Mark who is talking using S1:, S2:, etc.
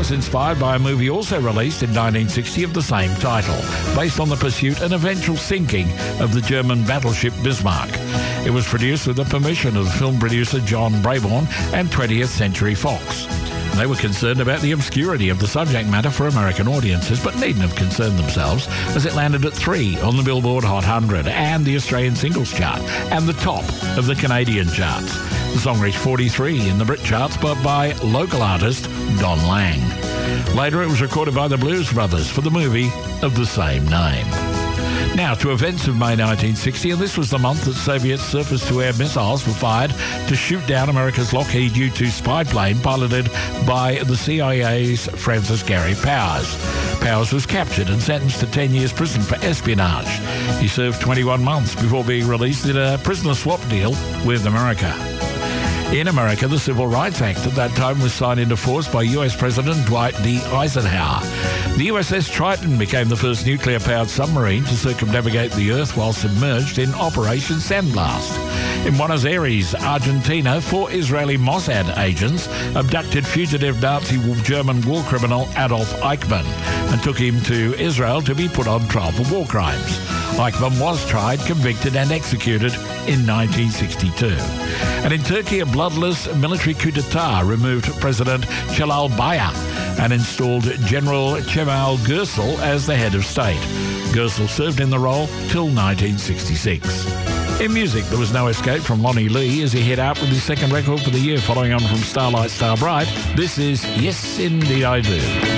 S1: was inspired by a movie also released in 1960 of the same title, based on the pursuit and eventual sinking of the German battleship Bismarck. It was produced with the permission of film producer John Brabourne and 20th Century Fox. They were concerned about the obscurity of the subject matter for American audiences, but needn't have concerned themselves, as it landed at 3 on the Billboard Hot 100 and the Australian Singles Chart, and the top of the Canadian charts. The song reached 43 in the Brit charts, but by local artist Don Lang. Later, it was recorded by the Blues Brothers for the movie of the same name. Now to events of May 1960, and this was the month that Soviet surface-to-air missiles were fired to shoot down America's Lockheed U-2 spy plane piloted by the CIA's Francis Gary Powers. Powers was captured and sentenced to 10 years prison for espionage. He served 21 months before being released in a prisoner swap deal with America. In America, the Civil Rights Act at that time was signed into force by US President Dwight D. Eisenhower. The USS Triton became the first nuclear-powered submarine to circumnavigate the Earth while submerged in Operation Sandblast. In Buenos Aires, Argentina, 4 Israeli Mossad agents abducted fugitive Nazi German war criminal Adolf Eichmann and took him to Israel to be put on trial for war crimes. Eichmann was tried, convicted and executed in 1962. And in Turkey, a bloodless military coup d'etat removed President Celal Bayar and installed General Cemal Gürsel as the head of state. Gürsel served in the role till 1966. In music, there was no escape from Lonnie Lee as he hit out with his second record for the year, following on from Starlight Starbright. This is Yes Indeed I Do.